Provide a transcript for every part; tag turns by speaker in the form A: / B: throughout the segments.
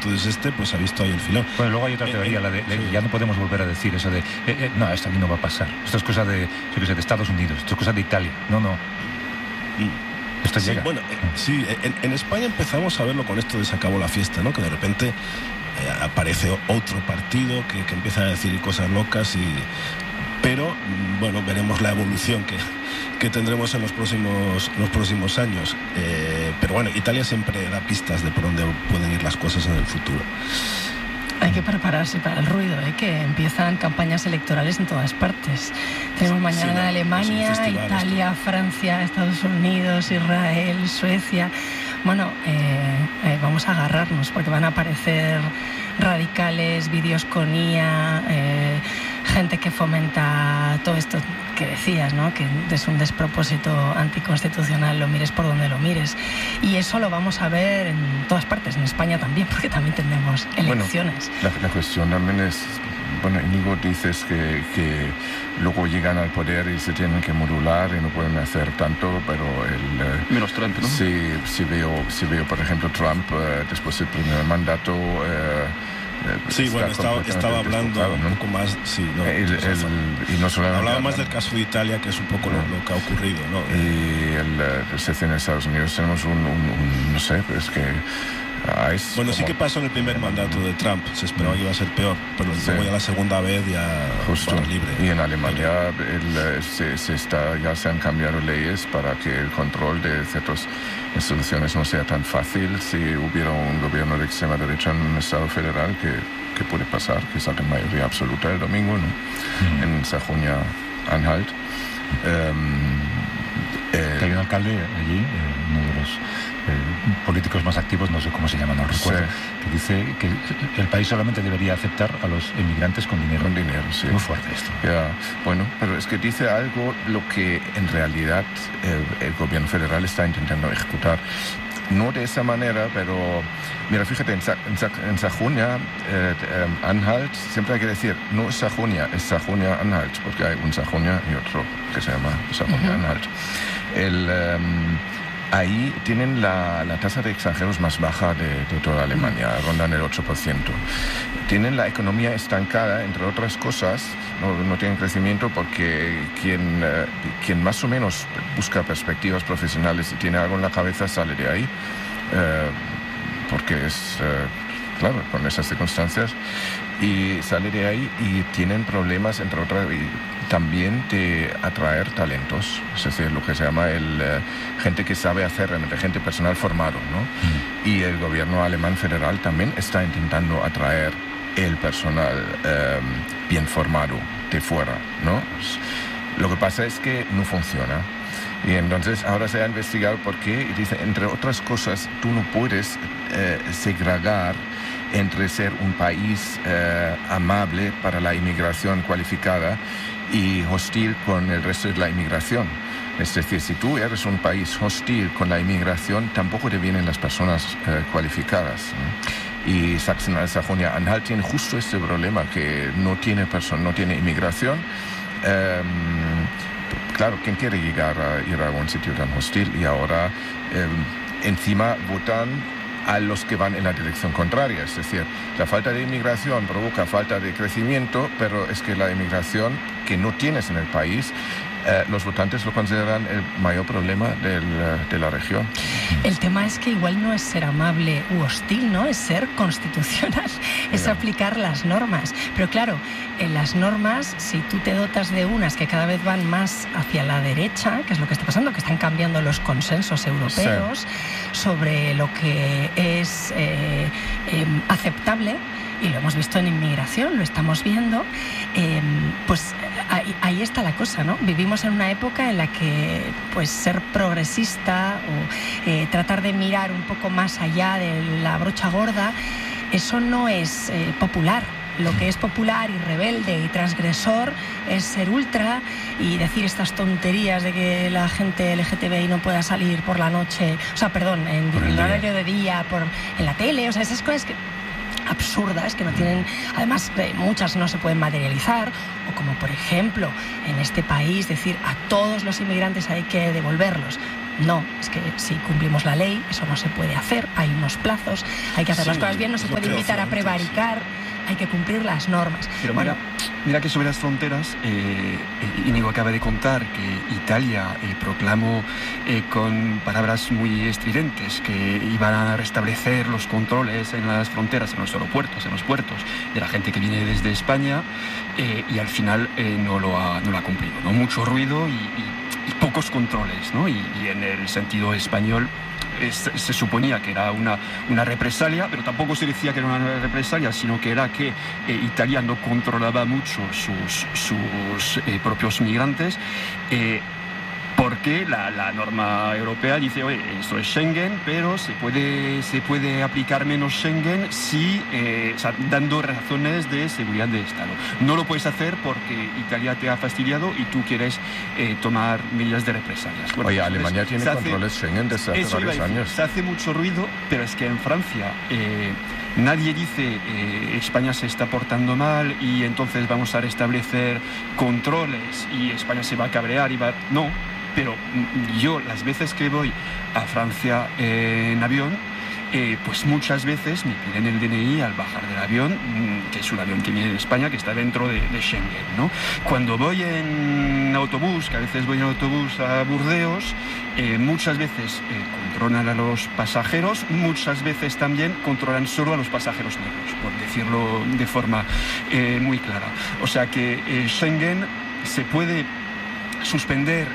A: entonces pues ha visto ahí el filón.
B: Bueno, luego hay otra teoría, la de
A: sí.
B: ya no podemos volver a decir eso de no, esto aquí no va a pasar, esto es cosa de, yo qué sé, de Estados Unidos, esto es cosa de Italia, no. Esto
A: sí,
B: llega.
A: Bueno, sí, en España empezamos a verlo con esto de se acabó la fiesta, ¿no? Que de repente aparece otro partido que empieza a decir cosas locas pero bueno, veremos la evolución que tendremos en los próximos años. Pero bueno, Italia siempre da pistas de por dónde pueden ir las cosas en el futuro.
C: Hay que prepararse para el ruido, que empiezan campañas electorales en todas partes. Tenemos mañana Alemania, Italia, Francia, Estados Unidos, Israel, Suecia. Bueno, vamos a agarrarnos porque van a aparecer radicales, vídeos con IA, gente que fomenta todo esto que decías, ¿no? Que es un despropósito anticonstitucional, lo mires por donde lo mires. Y eso lo vamos a ver en todas partes, en España también, porque también tenemos elecciones.
D: Bueno, la cuestión también es, bueno, Íñigo, dices que luego llegan al poder y se tienen que modular y no pueden hacer tanto, pero
E: menos Trump, ¿no?
D: Si veo, por ejemplo, Trump, después del primer mandato...
A: sí, bueno, estaba hablando un poco más, sí, ¿no?
D: Y no solamente
A: hablaba más del caso de Italia, que es un poco lo que ha ocurrido, ¿no?
D: Y en Estados Unidos tenemos no sé, es que...
A: Bueno, sí que pasó en el primer mandato de Trump, se esperaba que iba a ser peor, pero luego ya la segunda vez ya
D: justo
A: libre.
D: Y en Alemania ya se han cambiado leyes para que el control de ciertas instituciones no sea tan fácil. Si hubiera un gobierno de extrema derecha en un estado federal, que puede pasar, que saque mayoría absoluta el domingo, ¿no? En Sajonia-Anhalt.
B: Hay un alcalde allí, uno de los políticos más activos, no sé cómo se llama, no recuerdo, que dice que el país solamente debería aceptar a los inmigrantes con dinero.
D: Con dinero, sí.
B: Muy fuerte esto.
D: Bueno, pero es que dice algo lo que en realidad el gobierno federal está intentando ejecutar. No de esa manera, pero mira, fíjate, en Sajonia, Anhalt, siempre hay que decir, no es Sajonia, es Sajonia-Anhalt, porque hay un Sajonia y otro que se llama Sajonia-Anhalt. Ahí tienen la tasa de extranjeros más baja de toda Alemania, rondan el 8%. Tienen la economía estancada, entre otras cosas, no tienen crecimiento porque quien más o menos busca perspectivas profesionales y tiene algo en la cabeza sale de ahí, porque es, claro, con esas circunstancias, y sale de ahí y tienen problemas, entre otras, también de atraer talentos, es decir, lo que se llama gente que sabe hacer realmente, gente personal formado, ¿no? Y el gobierno alemán federal también está intentando atraer el personal bien formado de fuera, ¿no? Lo que pasa es que no funciona. Y entonces ahora se ha investigado por qué, y dice, entre otras cosas, tú no puedes segregar entre ser un país amable para la inmigración cualificada y hostil con el resto de la inmigración. Es decir, si tú eres un país hostil con la inmigración, tampoco te vienen las personas cualificadas, ¿no? Y Sajonia-Anhalt tiene justo este problema, que no tiene inmigración. Claro, ¿quién quiere ir a un sitio tan hostil? Y ahora encima votan a los que van en la dirección contraria. Es decir, la falta de inmigración provoca falta de crecimiento, pero es que la inmigración que no tienes en el país, los votantes lo consideran el mayor problema de la región.
C: El tema es que igual no es ser amable u hostil, ¿no? Es ser constitucional, es aplicar las normas. Pero claro, en las normas, si tú te dotas de unas que cada vez van más hacia la derecha, que es lo que está pasando, que están cambiando los consensos europeos sobre lo que es aceptable, y lo hemos visto en inmigración, lo estamos viendo, pues ahí está la cosa, ¿no? Vivimos en una época en la que pues ser progresista o tratar de mirar un poco más allá de la brocha gorda, eso no es popular. Lo que es popular y rebelde y transgresor es ser ultra y decir estas tonterías de que la gente LGTBI no pueda salir por la noche, en el horario de día, en la tele, esas cosas que absurdas, que no tienen, además muchas no se pueden materializar, o como por ejemplo en este país decir a todos los inmigrantes hay que devolverlos. no, es que si cumplimos la ley, eso no se puede hacer, hay unos plazos, hay que hacer las cosas bien, no se puede invitar a prevaricar, hay que cumplir las normas.
E: Pero mira que sobre las fronteras, Íñigo acaba de contar que Italia proclamó con palabras muy estridentes que iban a restablecer los controles en las fronteras, en los aeropuertos, en los puertos, de la gente que viene desde España, y al final no lo ha cumplido, ¿no? Mucho ruido y pocos controles, ¿no? Y en el sentido español se suponía que era una represalia, pero tampoco se decía que era una represalia, sino que era que Italia no controlaba mucho sus propios migrantes, porque la norma europea dice, oye, esto es Schengen, pero se puede aplicar menos Schengen si, dando razones de seguridad de Estado. No lo puedes hacer porque Italia te ha fastidiado y tú quieres tomar medidas de represalias.
D: Bueno, oye, Alemania tiene controles Schengen desde hace varios años.
E: Se hace mucho ruido, pero es que en Francia nadie dice España se está portando mal y entonces vamos a restablecer controles y España se va a cabrear y va... No. Pero yo, las veces que voy a Francia en avión, pues muchas veces me piden el DNI al bajar del avión, que es un avión que viene de España, que está dentro de Schengen, ¿no? Cuando voy en autobús, que a veces voy en autobús a Burdeos, muchas veces controlan a los pasajeros, muchas veces también controlan solo a los pasajeros negros, por decirlo de forma muy clara. O sea que Schengen se puede suspender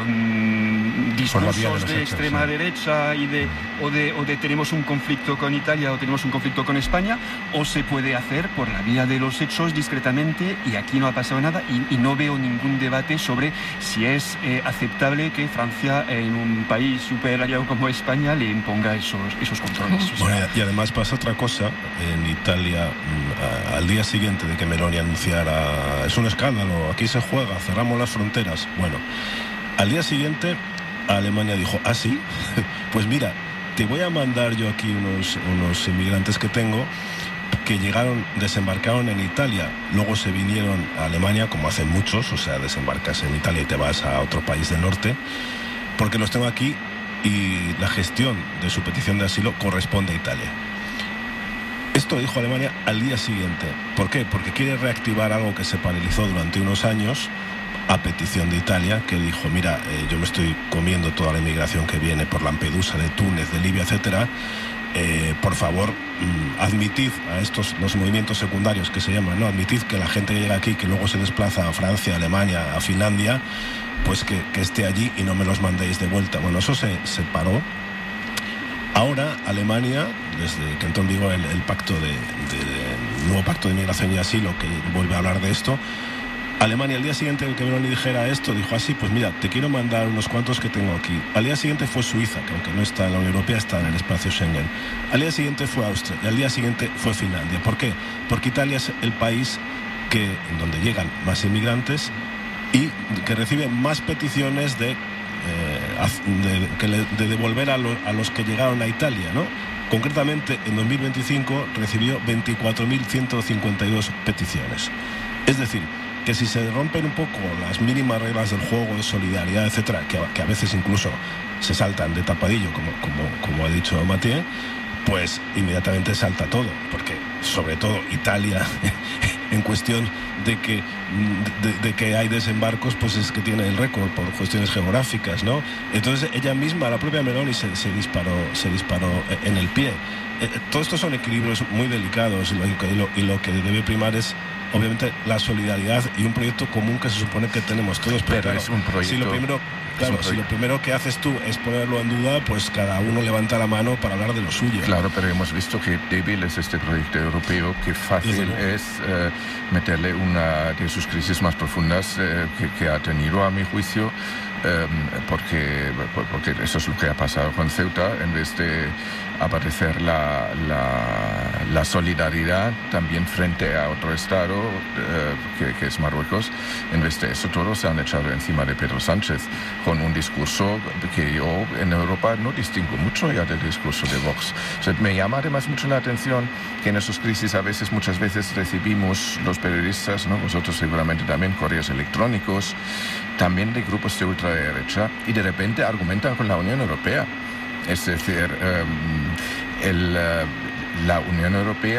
E: con discursos de extrema derecha y o de tenemos un conflicto con Italia o tenemos un conflicto con España, o se puede hacer por la vía de los hechos discretamente, y aquí no ha pasado nada y no veo ningún debate sobre si es aceptable que Francia, en un país súper aliado como España, le imponga esos controles.
A: Bueno, y además pasa otra cosa en Italia. Al día siguiente de que Meloni anunciara, es un escándalo, aquí se juega, cerramos las fronteras. Bueno, al día siguiente Alemania dijo, ¿ah, sí? Pues mira, te voy a mandar yo aquí unos inmigrantes que tengo, que desembarcaron en Italia, luego se vinieron a Alemania, como hacen muchos, o sea, desembarcas en Italia y te vas a otro país del norte, porque los tengo aquí y la gestión de su petición de asilo corresponde a Italia. Esto lo dijo Alemania al día siguiente. ¿Por qué? Porque quiere reactivar algo que se paralizó durante unos años a petición de Italia, que dijo, mira, yo me estoy comiendo toda la inmigración que viene por Lampedusa, de Túnez, de Libia, etcétera. Por favor, admitid a los movimientos secundarios que se llaman, ¿no? Admitid que la gente que llega aquí, que luego se desplaza a Francia, a Alemania, a Finlandia, pues que esté allí y no me los mandéis de vuelta. Bueno, eso se paró. Ahora Alemania, desde que entró en vigor el nuevo pacto de migración y asilo, que vuelve a hablar de esto, Alemania, al día siguiente de que Meloni dijera esto, dijo así, pues mira, te quiero mandar unos cuantos que tengo aquí. Al día siguiente fue Suiza, que aunque no está en la Unión Europea, está en el espacio Schengen. Al día siguiente fue Austria y al día siguiente fue Finlandia. ¿Por qué? Porque Italia es el país en donde llegan más inmigrantes y que recibe más peticiones de devolver a los que llegaron a Italia, ¿no? Concretamente, en 2025 recibió 24.152 peticiones. Es decir, que si se rompen un poco las mínimas reglas del juego de solidaridad, etcétera, que a veces incluso se saltan de tapadillo, como ha dicho Mathieu, pues inmediatamente salta todo, porque sobre todo Italia, en cuestión de que hay desembarcos, pues es que tiene el récord por cuestiones geográficas, ¿no? Entonces ella misma, la propia Meloni, se disparó en el pie. Todos estos son equilibrios muy delicados y lo que debe primar es obviamente la solidaridad y un proyecto común que se supone que tenemos todos.
D: Pero claro, es un proyecto.
A: Si lo primero que haces tú es ponerlo en duda, pues cada uno levanta la mano para hablar de lo suyo.
D: Claro, pero hemos visto que débil es este proyecto europeo, que fácil es meterle una de sus crisis más profundas que ha tenido, a mi juicio, porque eso es lo que ha pasado con Ceuta. En vez de aparecer la la solidaridad también frente a otro Estado, que es Marruecos. En vez de eso, todos se han echado encima de Pedro Sánchez con un discurso que yo en Europa no distingo mucho ya del discurso de Vox. O sea, me llama además mucho la atención que en esas crisis muchas veces recibimos los periodistas, ¿no? Vosotros seguramente también, correos electrónicos, también de grupos de ultraderecha, y de repente argumentan con la Unión Europea. Es decir, la Unión Europea